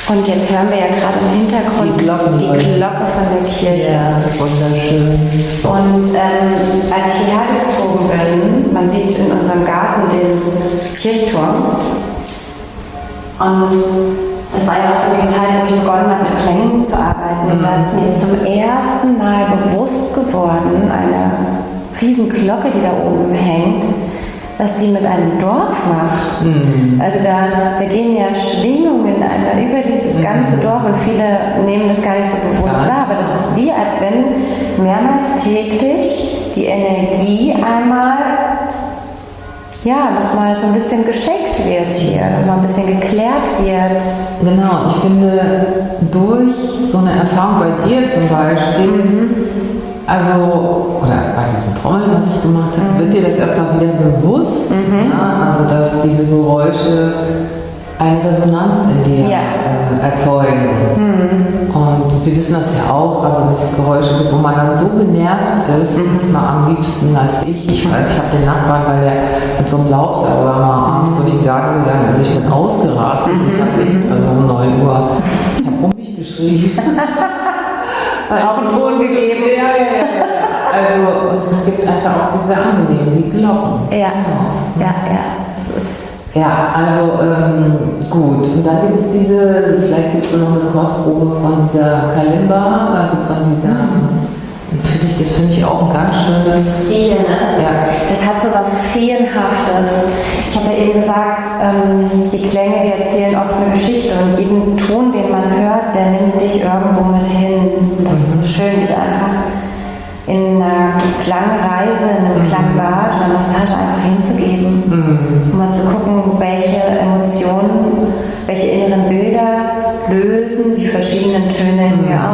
Und jetzt hören wir ja gerade im Hintergrund die Glocke von der Kirche. Ja, wunderschön. Und als ich hierher gezogen bin, man sieht in unserem Garten den Kirchturm. Und das war ja auch so die Zeit, wo ich begonnen habe, mit Klängen zu arbeiten. Und da ist mir zum ersten Mal bewusst geworden, eine riesen Glocke, die da oben hängt, was die mit einem Dorf macht. Also da gehen ja Schwingungen über dieses ganze Dorf und viele nehmen das gar nicht so bewusst wahr, aber das ist wie, als wenn mehrmals täglich die Energie einmal nochmal so ein bisschen geschenkt wird hier, nochmal ein bisschen geklärt wird. Genau, ich finde, durch so eine Erfahrung bei dir zum Beispiel, also, oder bei diesem Trommeln, was ich gemacht habe, wird dir das erstmal wieder bewusst, also dass diese Geräusche eine Resonanz in dir erzeugen. Und Sie wissen das ja auch, also dass es Geräusche gibt, wo man dann so genervt ist, dass man am liebsten als ich weiß, ich habe den Nachbarn, weil der mit so einem Laubsauger mal abends durch den Garten gegangen ist, ich bin ausgerastet, ich habe also um 9 Uhr, ich habe um mich geschrien. Auch einen Ton gegeben. Ja. Also, und es gibt einfach auch diese angenehmen Glocken. Ja. Das ist ja, also gut. Und dann gibt es vielleicht gibt es noch eine Kostprobe von dieser Kalimba, also von dieser, das finde ich auch ein ganz schönes. Fee, ne? Ja. Das hat so was Feenhaftes. Ich habe ja eben gesagt, die Klänge, die erzählen oft eine Geschichte und jeden Ton, den man hört, der nimmt dich irgendwo mit hin. Das ist so schön, dich einfach in einer Klangreise, in einem Klangbad oder Massage einfach hinzugeben, um mal zu gucken, welche Emotionen, welche inneren Bilder lösen die verschiedenen Töne in mir